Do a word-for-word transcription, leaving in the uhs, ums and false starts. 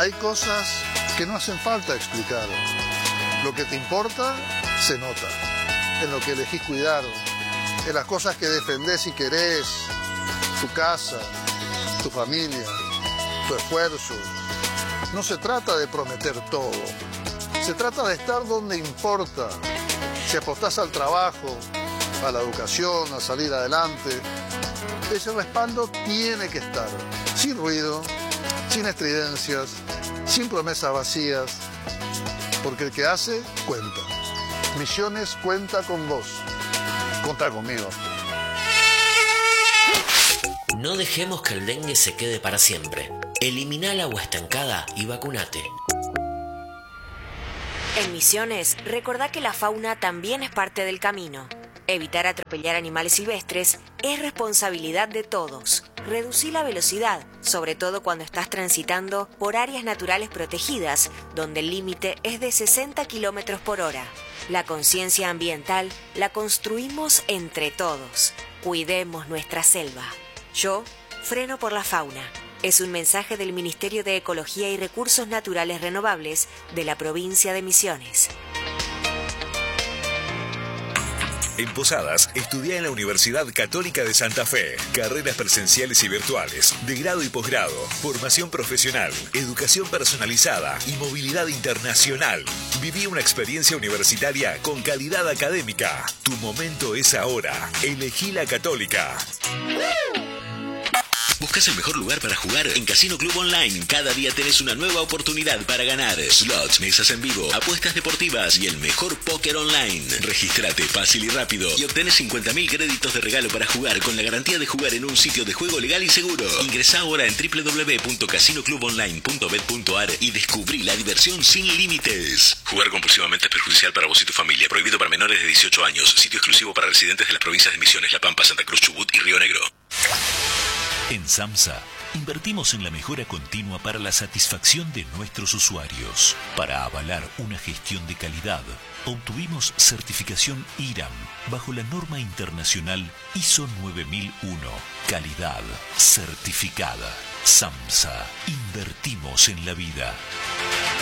Hay cosas que no hacen falta explicar. Lo que te importa, se nota. En lo que elegís cuidar, en las cosas que defendés y querés, tu casa, tu familia, tu esfuerzo. No se trata de prometer todo. Se trata de estar donde importa. Si apostás al trabajo, a la educación, a salir adelante, ese respaldo tiene que estar. Sin ruido, sin estridencias, sin promesas vacías. Porque el que hace, cuenta. Misiones cuenta con vos. Contá conmigo. No dejemos que el dengue se quede para siempre. Elimina el agua estancada y vacunate. En Misiones, recordá que la fauna también es parte del camino. Evitar atropellar animales silvestres es responsabilidad de todos. Reducí la velocidad, sobre todo cuando estás transitando por áreas naturales protegidas, donde el límite es de sesenta kilómetros por hora. La conciencia ambiental la construimos entre todos. Cuidemos nuestra selva. Yo freno por la fauna. Es un mensaje del Ministerio de Ecología y Recursos Naturales Renovables de la provincia de Misiones. En Posadas, estudia en la Universidad Católica de Santa Fe. Carreras presenciales y virtuales, de grado y posgrado, formación profesional, educación personalizada y movilidad internacional. Viví una experiencia universitaria con calidad académica. Tu momento es ahora. Elegí la Católica. ¿Buscas el mejor lugar para jugar? En Casino Club Online, cada día tenés una nueva oportunidad para ganar. Slots, mesas en vivo, apuestas deportivas y el mejor póker online. Regístrate fácil y rápido y obtenés cincuenta mil créditos de regalo para jugar con la garantía de jugar en un sitio de juego legal y seguro. Ingresá ahora en doble u doble u doble u punto casino club online punto bet punto a r y descubrí la diversión sin límites. Jugar compulsivamente es perjudicial para vos y tu familia. Prohibido para menores de dieciocho años. Sitio exclusivo para residentes de las provincias de Misiones, La Pampa, Santa Cruz, Chubut y Río Negro. En SAMSA, invertimos en la mejora continua para la satisfacción de nuestros usuarios. Para avalar una gestión de calidad, obtuvimos certificación I R A M bajo la norma internacional I S O nueve mil uno. Calidad certificada. SAMSA. Invertimos en la vida.